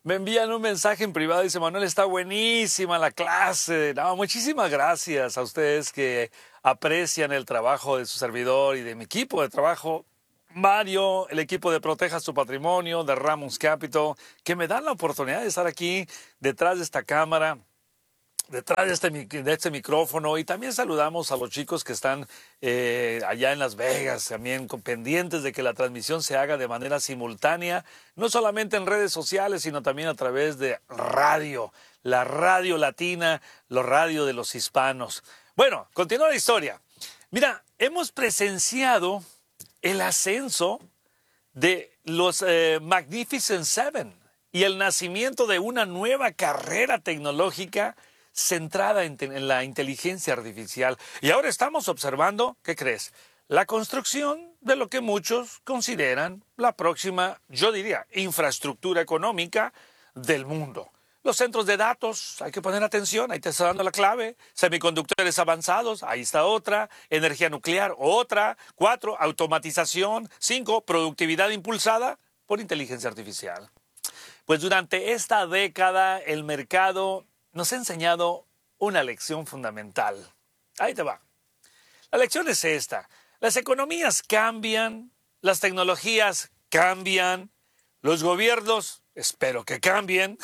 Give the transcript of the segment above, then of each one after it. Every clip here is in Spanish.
Me envían un mensaje en privado, dice Manuel, está buenísima la clase. No, muchísimas gracias a ustedes que aprecian el trabajo de su servidor y de mi equipo de trabajo, Mario, el equipo de Proteja su Patrimonio, de Ramos Capital, que me dan la oportunidad de estar aquí detrás de esta cámara, detrás de este micrófono, y también saludamos a los chicos que están allá en Las Vegas, también pendientes de que la transmisión se haga de manera simultánea, no solamente en redes sociales, sino también a través de radio, la radio latina, la radio de los hispanos. Bueno, continúa la historia. Mira, hemos presenciado el ascenso de los Magnificent Seven y el nacimiento de una nueva carrera tecnológica centrada en la inteligencia artificial. Y ahora estamos observando, ¿qué crees? La construcción de lo que muchos consideran la próxima, yo diría, infraestructura económica del mundo. Los centros de datos, hay que poner atención, ahí te está dando la clave. Semiconductores avanzados, ahí está otra. Energía nuclear, otra. 4, automatización. 5, productividad impulsada por inteligencia artificial. Pues durante esta década el mercado nos ha enseñado una lección fundamental. Ahí te va. La lección es esta. Las economías cambian, las tecnologías cambian, los gobiernos espero que cambien,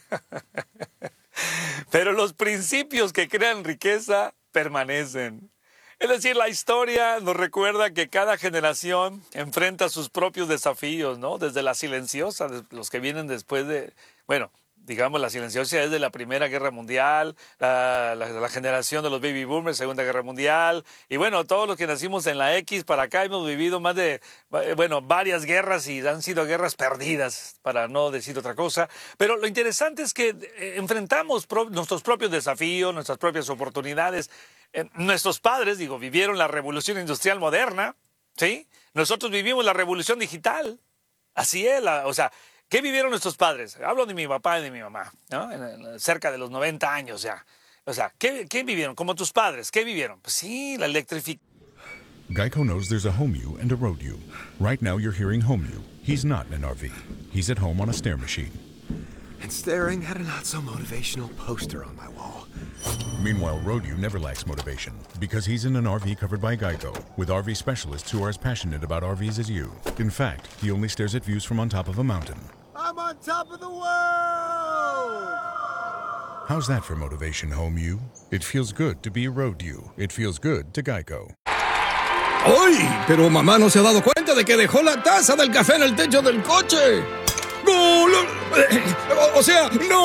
pero los principios que crean riqueza permanecen. Es decir, la historia nos recuerda que cada generación enfrenta sus propios desafíos, ¿no? Desde la silenciosa, los que vienen después de, digamos, la silenciosa es de la Primera Guerra Mundial, la generación de los baby boomers, Segunda Guerra Mundial, y bueno, todos los que nacimos en la X para acá hemos vivido más de, varias guerras y han sido guerras perdidas, para no decir otra cosa. Pero lo interesante es que enfrentamos nuestros propios desafíos, nuestras propias oportunidades. Nuestros padres, vivieron la revolución industrial moderna, ¿sí? Nosotros vivimos la revolución digital. Así es, ¿qué vivieron nuestros padres? Hablo de mi papá y de mi mamá, ¿no? Cerca de los 90 años ya. ¿Qué vivieron? Como tus padres, ¿qué vivieron? Pues sí, la electrificación. Geico knows there's a home you and a road you. Right now you're hearing home you. He's not in an RV. He's at home on a stair machine. And staring at a not-so-motivational poster on my wall. Meanwhile, road you never lacks motivation because he's in an RV covered by Geico with RV specialists who are as passionate about RVs as you. In fact, he only stares at views from on top of a mountain. I'm on top of the world! How's that for motivation, home you? It feels good to be a road you. It feels good to Geico. ¡Ay! Pero mamá no se ha dado cuenta de que dejó la taza del café en el techo del coche. ¡Gol! O sea,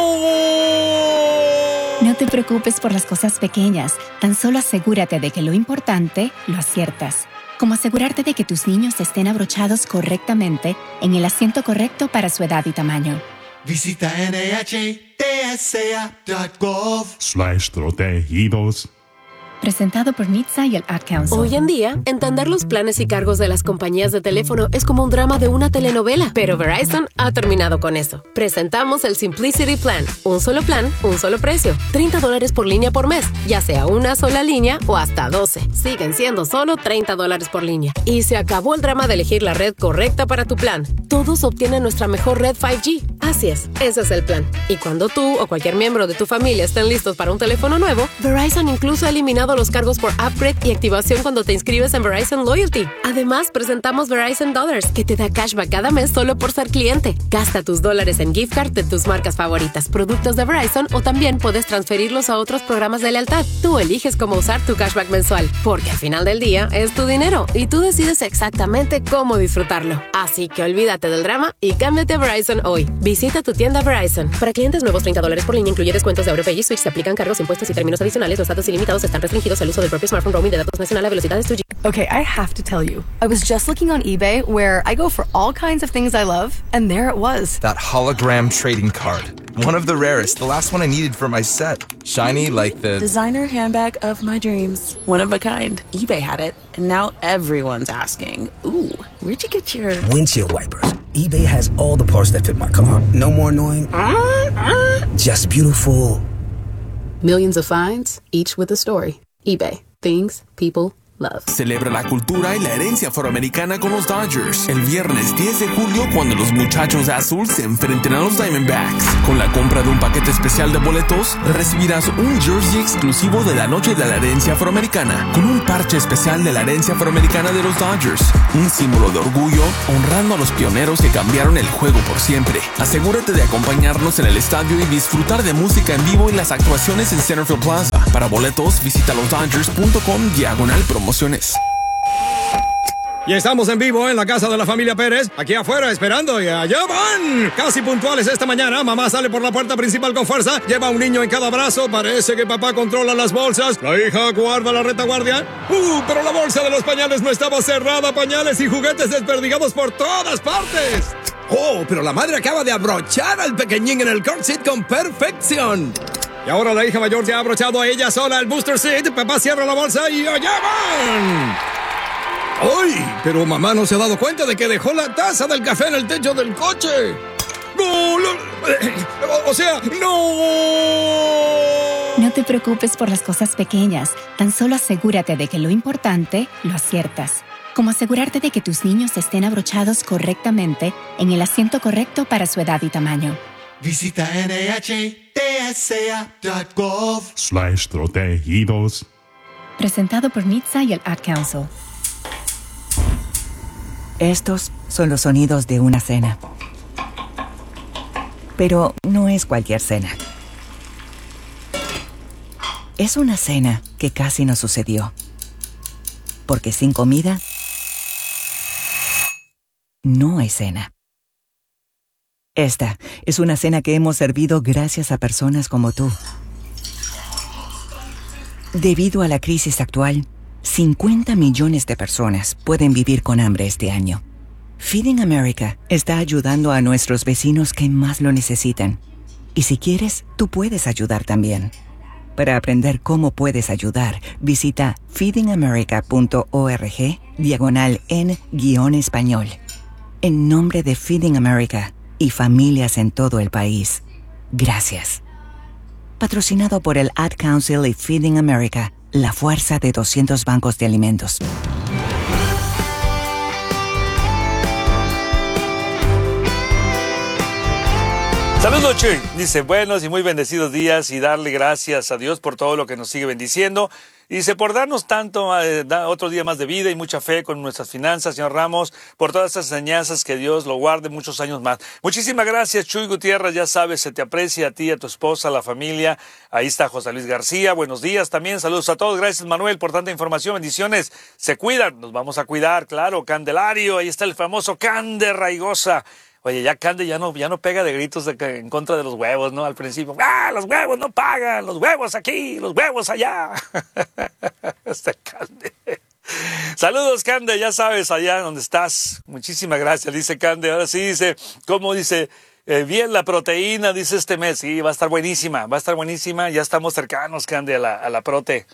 ¡no! No te preocupes por las cosas pequeñas. Tan solo asegúrate de que lo importante lo aciertas. Como asegurarte de que tus niños estén abrochados correctamente en el asiento correcto para su edad y tamaño. Visita NHTSA.gov/protegidos. Presentado por NHTSA y el Ad Council. Hoy en día, entender los planes y cargos de las compañías de teléfono es como un drama de una telenovela, pero Verizon ha terminado con eso. Presentamos el Simplicity Plan. Un solo plan, un solo precio. $30 por línea por mes, ya sea una sola línea o hasta 12. Siguen siendo solo $30 por línea. Y se acabó el drama de elegir la red correcta para tu plan. Todos obtienen nuestra mejor red 5G. Así es, ese es el plan. Y cuando tú o cualquier miembro de tu familia estén listos para un teléfono nuevo, Verizon incluso ha eliminado los cargos por upgrade y activación cuando te inscribes en Verizon Loyalty. Además, presentamos Verizon Dollars, que te da cashback cada mes solo por ser cliente. Gasta tus dólares en gift card de tus marcas favoritas, productos de Verizon, o también puedes transferirlos a otros programas de lealtad. Tú eliges cómo usar tu cashback mensual, porque al final del día es tu dinero y tú decides exactamente cómo disfrutarlo. Así que olvídate del drama y cámbiate a Verizon hoy. Visita tu tienda Verizon. Para clientes nuevos, $30 por línea, incluye descuentos de AuroPay y Switch. Se aplican cargos, impuestos y términos adicionales. Los datos ilimitados están restringidos al uso del propio smartphone. Roaming de datos nacional a velocidades 2G. Okay, I have to tell you. I was just looking on eBay, where I go for all kinds of things I love, and there it was. That hologram trading card. One of the rarest. The last one I needed for my set. Shiny like the designer handbag of my dreams. One of a kind. eBay had it, and now everyone's asking, ooh, where'd you get your windshield wipers? eBay has all the parts that fit my car. No more annoying. Just beautiful. Millions of finds, each with a story. eBay. Things, people, love. Celebra la cultura y la herencia afroamericana con los Dodgers. El viernes 10 de julio, cuando los muchachos de azul se enfrenten a los Diamondbacks. Con la compra de un paquete especial de boletos, recibirás un jersey exclusivo de la noche de la herencia afroamericana, con un parche especial de la herencia afroamericana de los Dodgers. Un símbolo de orgullo, honrando a los pioneros que cambiaron el juego por siempre. Asegúrate de acompañarnos en el estadio y disfrutar de música en vivo y las actuaciones en Centerfield Plaza. Para boletos, visita losdodgers.com/promociones. Y estamos en vivo en la casa de la familia Pérez, aquí afuera esperando, y allá van. Casi puntuales esta mañana, mamá sale por la puerta principal con fuerza, lleva a un niño en cada brazo, parece que papá controla las bolsas, la hija guarda la retaguardia. Pero la bolsa de los pañales no estaba cerrada, pañales y juguetes desperdigados por todas partes. Pero la madre acaba de abrochar al pequeñín en el car seat con perfección. Y ahora la hija mayor ya ha abrochado a ella sola el booster seat, papá cierra la bolsa y allá van. ¡Ay! Pero mamá no se ha dado cuenta de que dejó la taza del café en el techo del coche. ¡No! O sea, ¡no! No te preocupes por las cosas pequeñas. Tan solo asegúrate de que lo importante lo aciertas. Como asegurarte de que tus niños estén abrochados correctamente en el asiento correcto para su edad y tamaño. Visita NHTSA.gov/protegidos. Presentado por NHTSA y el Ad Council. Estos son los sonidos de una cena. Pero no es cualquier cena. Es una cena que casi no sucedió. Porque sin comida, no hay cena. Esta es una cena que hemos servido gracias a personas como tú. Debido a la crisis actual, 50 millones de personas pueden vivir con hambre este año. Feeding America está ayudando a nuestros vecinos que más lo necesitan. Y si quieres, tú puedes ayudar también. Para aprender cómo puedes ayudar, visita feedingamerica.org/en-español. En nombre de Feeding America y familias en todo el país, gracias. Patrocinado por el Ad Council y Feeding America, la fuerza de 200 bancos de alimentos. Saludos, Chuy. Dice, buenos y muy bendecidos días y darle gracias a Dios por todo lo que nos sigue bendiciendo. Dice, por darnos tanto, otro día más de vida y mucha fe con nuestras finanzas, señor Ramos, por todas esas enseñanzas, que Dios lo guarde muchos años más. Muchísimas gracias, Chuy Gutiérrez, ya sabes, se te aprecia a ti, a tu esposa, a la familia. Ahí está José Luis García, buenos días también, saludos a todos. Gracias, Manuel, por tanta información, bendiciones. Se cuidan, nos vamos a cuidar, claro. Candelario, ahí está el famoso Cande Raigosa. Oye, ya Cande ya no pega de gritos en contra de los huevos, ¿no? Al principio, los huevos no pagan, los huevos aquí, los huevos allá. Este Cande. Saludos, Cande, ya sabes, allá donde estás. Muchísimas gracias, dice Cande. Ahora sí dice, ¿cómo dice? Bien la proteína, dice este mes. Sí, va a estar buenísima, Ya estamos cercanos, Cande, a la prote.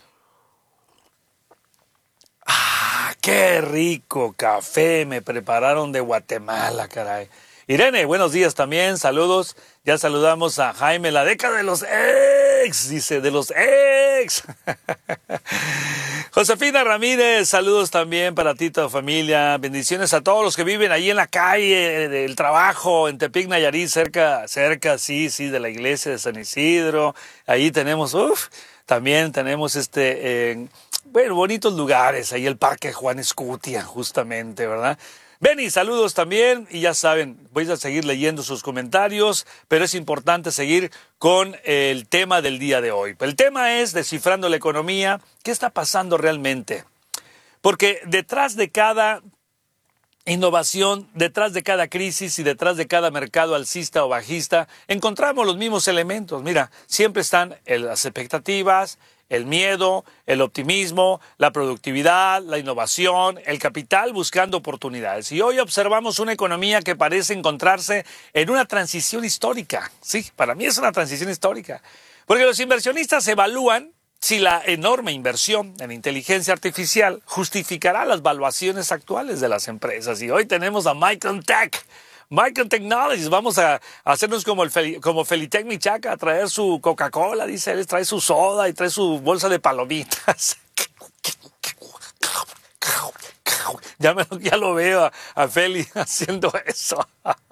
¡Qué rico café me prepararon de Guatemala, caray! Irene, buenos días también, saludos. Ya saludamos a Jaime, la década de los ex, dice, de los ex. Josefina Ramírez, saludos también para ti, toda familia. Bendiciones a todos los que viven ahí en la calle del trabajo, en Tepic, Nayarit, cerca, sí, de la iglesia de San Isidro. Ahí tenemos, también tenemos bonitos lugares, ahí el Parque Juan Escutia, justamente, ¿verdad? Benny, saludos también, y ya saben, voy a seguir leyendo sus comentarios, pero es importante seguir con el tema del día de hoy. El tema es descifrando la economía. ¿Qué está pasando realmente? Porque detrás de cada innovación, detrás de cada crisis y detrás de cada mercado alcista o bajista, encontramos los mismos elementos. Mira, siempre están las expectativas, el miedo, el optimismo, la productividad, la innovación, el capital buscando oportunidades. Y hoy observamos una economía que parece encontrarse en una transición histórica. Sí, para mí es una transición histórica. Porque los inversionistas evalúan si la enorme inversión en inteligencia artificial justificará las valuaciones actuales de las empresas. Y hoy tenemos a Micron Technologies, vamos a hacernos como Felitec Michaca, a traer su Coca-Cola, dice él, trae su soda y trae su bolsa de palomitas. Ya lo veo a Feli haciendo eso.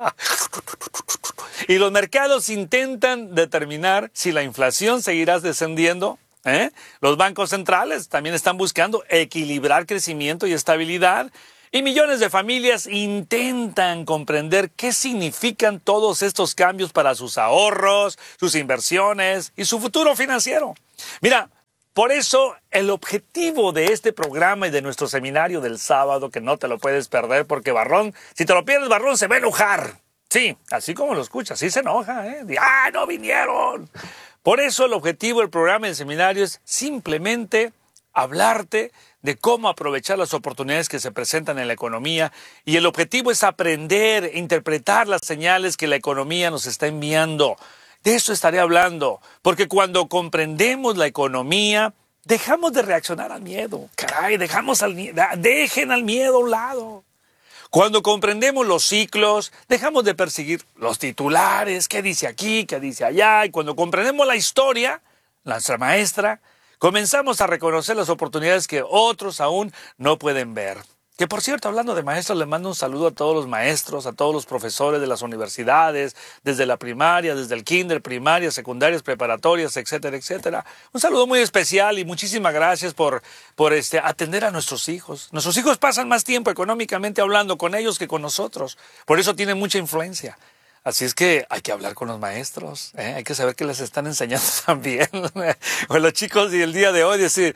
Y los mercados intentan determinar si la inflación seguirá descendiendo. Los bancos centrales también están buscando equilibrar crecimiento y estabilidad. Y millones de familias intentan comprender qué significan todos estos cambios para sus ahorros, sus inversiones y su futuro financiero. Mira, por eso el objetivo de este programa y de nuestro seminario del sábado, que no te lo puedes perder, porque Barrón, si te lo pierdes, Barrón se va a enojar. Sí, así como lo escuchas, sí se enoja, ¡Ah, no vinieron! Por eso el objetivo del programa y del seminario es simplemente hablarte de cómo aprovechar las oportunidades que se presentan en la economía, y el objetivo es aprender e interpretar las señales que la economía nos está enviando. De eso estaré hablando, porque cuando comprendemos la economía, dejamos de reaccionar al miedo. Caray, dejen al miedo a un lado. Cuando comprendemos los ciclos, dejamos de perseguir los titulares, qué dice aquí, qué dice allá, y cuando comprendemos la historia, nuestra maestra, comenzamos a reconocer las oportunidades que otros aún no pueden ver. Que por cierto, hablando de maestros, le mando un saludo a todos los maestros, a todos los profesores de las universidades, desde la primaria, desde el kinder, primaria, secundarias, preparatorias, etcétera, etcétera. Un saludo muy especial y muchísimas gracias por atender a nuestros hijos. Nuestros hijos pasan más tiempo económicamente hablando con ellos que con nosotros. Por eso tienen mucha influencia. Así es que hay que hablar con los maestros, hay que saber qué les están enseñando también. O los chicos, y el día de hoy, decir,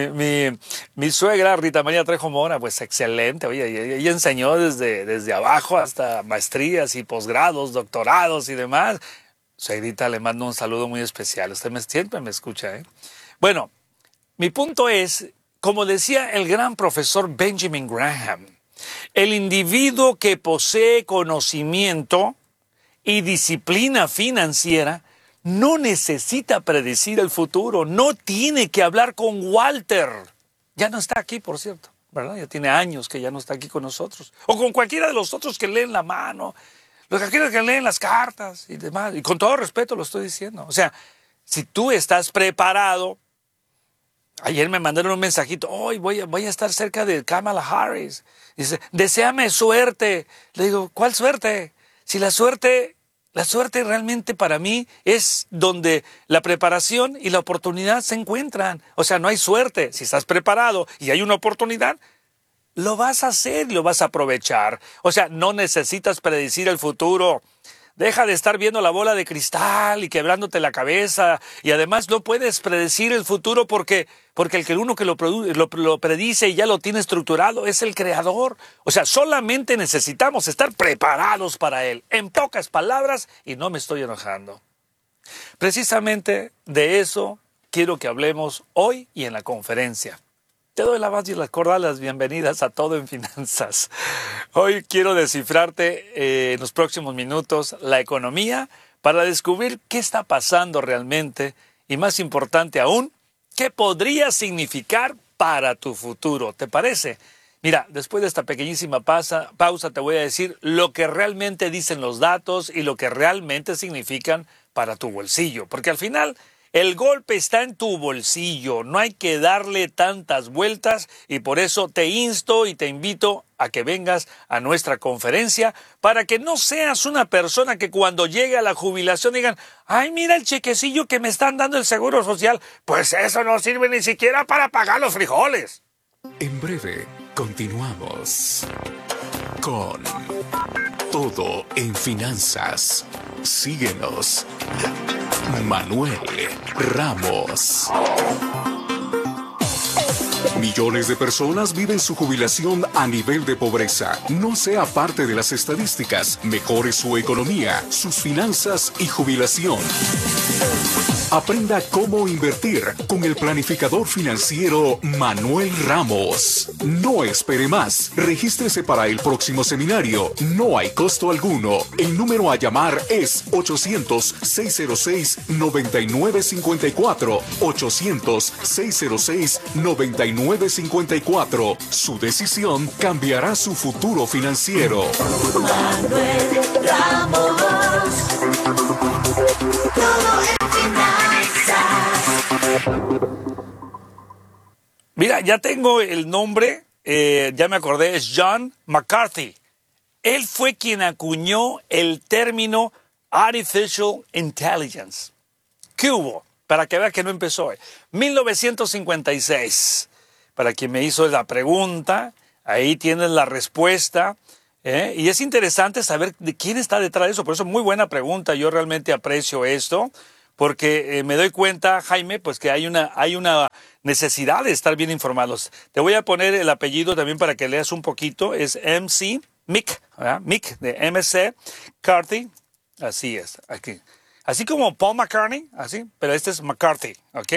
mi suegra, Rita María Trejo Mora, pues excelente. Oye, ella enseñó desde abajo hasta maestrías y posgrados, doctorados y demás. Suegrita, le mando un saludo muy especial. Usted siempre me escucha, Bueno, mi punto es, como decía el gran profesor Benjamin Graham, el individuo que posee conocimiento y disciplina financiera no necesita predecir el futuro, no tiene que hablar con Walter. Ya no está aquí, por cierto, ¿verdad? Ya tiene años que ya no está aquí con nosotros. O con cualquiera de los otros que leen la mano, los que leen las cartas y demás. Y con todo respeto lo estoy diciendo. O sea, si tú estás preparado. Ayer me mandaron un mensajito, hoy voy a estar cerca de Kamala Harris. Dice, deséame suerte. Le digo, ¿cuál suerte? Si la suerte realmente para mí es donde la preparación y la oportunidad se encuentran. O sea, no hay suerte. Si estás preparado y hay una oportunidad, lo vas a hacer y lo vas a aprovechar. O sea, no necesitas predecir el futuro. Deja de estar viendo la bola de cristal y quebrándote la cabeza. Y además no puedes predecir el futuro porque uno que lo predice y ya lo tiene estructurado es el creador. O sea, solamente necesitamos estar preparados para él. En pocas palabras, y no me estoy enojando. Precisamente de eso quiero que hablemos hoy y en la conferencia. Te doy la más y las cordiales bienvenidas a Todo en Finanzas. Hoy quiero descifrarte en los próximos minutos la economía para descubrir qué está pasando realmente y, más importante aún, qué podría significar para tu futuro. ¿Te parece? Mira, después de esta pequeñísima pausa te voy a decir lo que realmente dicen los datos y lo que realmente significan para tu bolsillo. Porque al final el golpe está en tu bolsillo, no hay que darle tantas vueltas y por eso te insto y te invito a que vengas a nuestra conferencia para que no seas una persona que cuando llegue a la jubilación digan, ay, mira el chequecillo que me están dando el Seguro Social, pues eso no sirve ni siquiera para pagar los frijoles. En breve, continuamos con Todo en Finanzas. Síguenos. Manuel Ramos. Millones de personas viven su jubilación a nivel de pobreza. No sea parte de las estadísticas. Mejore su economía, sus finanzas y jubilación. Aprenda cómo invertir con el planificador financiero Manuel Ramos. No espere más. Regístrese para el próximo seminario. No hay costo alguno. El número a llamar es 800-606-9954. 800-606-9954. Su decisión cambiará su futuro financiero. Manuel Ramos. Todo en finanzas. Mira, ya tengo el nombre ya me acordé, es John McCarthy. Él fue quien acuñó el término Artificial Intelligence. ¿Qué hubo? Para que vea que no empezó hoy. 1956. Para quien me hizo la pregunta, ahí tienes la respuesta. Y es interesante saber de quién está detrás de eso. Por eso, muy buena pregunta. Yo realmente aprecio esto, porque me doy cuenta, Jaime, pues que hay una necesidad de estar bien informados. Te voy a poner el apellido también para que leas un poquito. Es Mick, ¿verdad? Mick de MC Carthy. Así es, aquí. Así como Paul McCartney, así, pero este es McCarthy, ¿ok?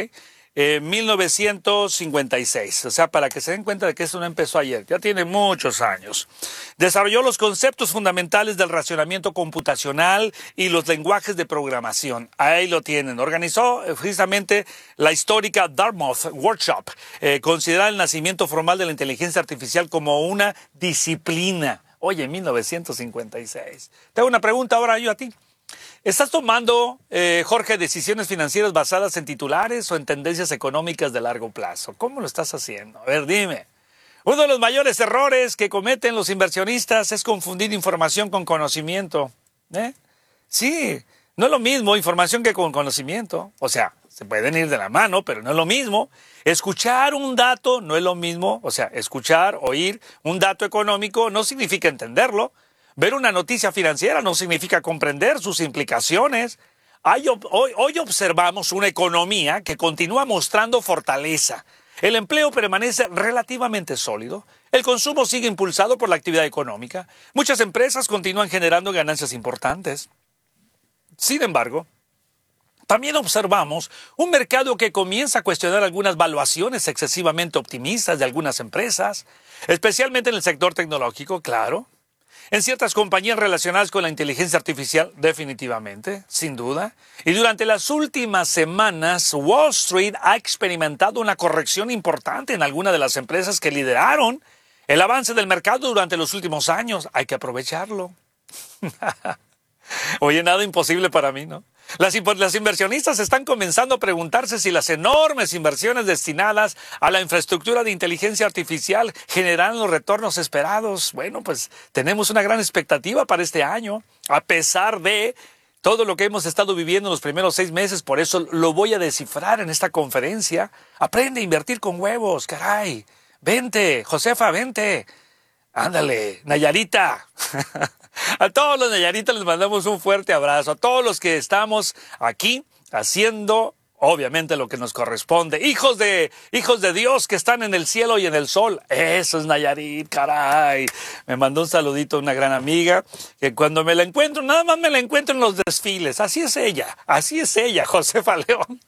1956, o sea, para que se den cuenta de que esto no empezó ayer, ya tiene muchos años. Desarrolló los conceptos fundamentales del racionamiento computacional y los lenguajes de programación. Ahí lo tienen. Organizó precisamente la histórica Dartmouth Workshop, considerada el nacimiento formal de la inteligencia artificial como una disciplina. Oye, 1956. Te hago una pregunta ahora yo a ti. ¿Estás tomando, Jorge, decisiones financieras basadas en titulares o en tendencias económicas de largo plazo? ¿Cómo lo estás haciendo? A ver, dime. Uno de los mayores errores que cometen los inversionistas es confundir información con conocimiento. Sí, no es lo mismo información que con conocimiento. O sea, se pueden ir de la mano, pero no es lo mismo. Escuchar un dato no es lo mismo. O sea, escuchar, oír un dato económico no significa entenderlo. Ver una noticia financiera no significa comprender sus implicaciones. Hoy observamos una economía que continúa mostrando fortaleza. El empleo permanece relativamente sólido. El consumo sigue impulsado por la actividad económica. Muchas empresas continúan generando ganancias importantes. Sin embargo, también observamos un mercado que comienza a cuestionar algunas valuaciones excesivamente optimistas de algunas empresas, especialmente en el sector tecnológico, claro. En ciertas compañías relacionadas con la inteligencia artificial, definitivamente, sin duda. Y durante las últimas semanas, Wall Street ha experimentado una corrección importante en algunas de las empresas que lideraron el avance del mercado durante los últimos años. Hay que aprovecharlo. Oye, nada imposible para mí, ¿no? Las inversionistas están comenzando a preguntarse si las enormes inversiones destinadas a la infraestructura de inteligencia artificial generarán los retornos esperados. Bueno, pues tenemos una gran expectativa para este año, a pesar de todo lo que hemos estado viviendo en los primeros 6 meses. Por eso lo voy a descifrar en esta conferencia. Aprende a invertir con huevos, caray. Vente, Josefa, vente. Ándale, Nayarita. A todos los Nayaritas les mandamos un fuerte abrazo. A todos los que estamos aquí haciendo, obviamente, lo que nos corresponde. Hijos de Dios que están en el cielo y en el sol. Eso es Nayarit, caray. Me mandó un saludito a una gran amiga que cuando me la encuentro, nada más me la encuentro en los desfiles. Así es ella, Josefa León.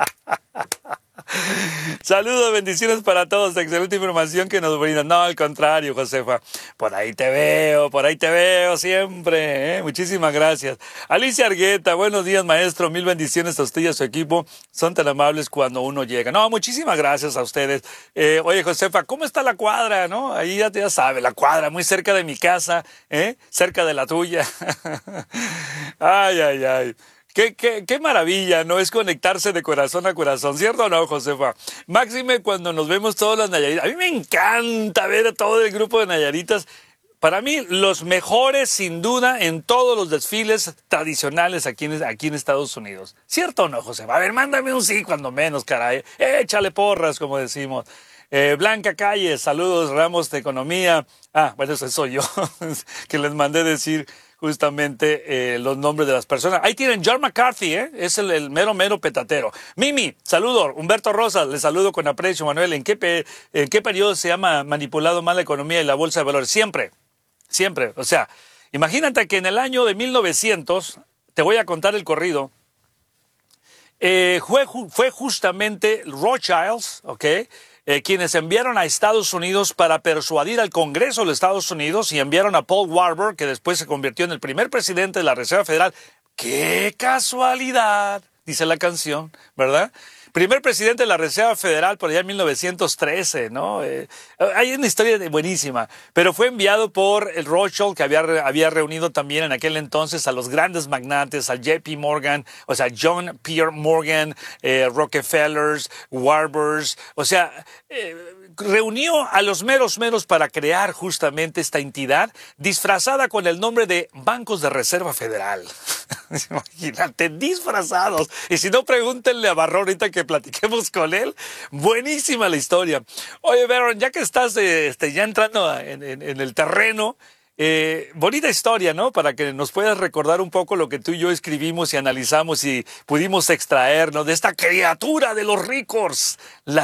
Saludos, bendiciones para todos. Excelente información que nos brindan. No, al contrario, Josefa. Por ahí te veo siempre. Muchísimas gracias. Alicia Argueta, buenos días, maestro. 1000 bendiciones a usted y a su equipo. Son tan amables cuando uno llega. No, muchísimas gracias a ustedes. Oye, Josefa, ¿cómo está la cuadra? ¿No? Ahí ya sabe, la cuadra, muy cerca de mi casa, cerca de la tuya. Ay. Qué maravilla, ¿no? Es conectarse de corazón a corazón, ¿cierto o no, Josefa? Máxime cuando nos vemos todos los Nayaritas. A mí me encanta ver a todo el grupo de Nayaritas. Para mí, los mejores, sin duda, en todos los desfiles tradicionales aquí en Estados Unidos. ¿Cierto o no, Josefa? A ver, mándame un sí cuando menos, caray. Échale porras, como decimos. Blanca Calle, saludos, Ramos de Economía. Bueno, ese soy yo, que les mandé decir justamente los nombres de las personas. Ahí tienen John McCarthy, es el mero petatero. Mimi, saludo. Humberto Rosas, le saludo con aprecio. Manuel, ¿en qué periodo se ha manipulado más la economía y la bolsa de valores? Siempre. O sea, imagínate que en el año de 1900, te voy a contar el corrido, fue justamente Rothschilds, ¿ok?, quienes enviaron a Estados Unidos para persuadir al Congreso de los Estados Unidos y enviaron a Paul Warburg, que después se convirtió en el primer presidente de la Reserva Federal. ¡Qué casualidad!, dice la canción, ¿verdad? primer presidente de la Reserva Federal por allá en 1913, ¿no? Hay una historia buenísima, pero fue enviado por el Rothschild, que había reunido también en aquel entonces a los grandes magnates, a JP Morgan, o sea, John Pierre Morgan, Rockefellers, Warbers, o sea, reunió a los meros para crear justamente esta entidad disfrazada con el nombre de Bancos de Reserva Federal. Imagínate, disfrazados. Y si no, pregúntenle a Barrón ahorita que platiquemos con él. Buenísima la historia. Oye, Baron, ya que estás ya entrando en el terreno, bonita historia, ¿no? Para que nos puedas recordar un poco lo que tú y yo escribimos y analizamos y pudimos extraer, ¿no? De esta criatura de los ricos, la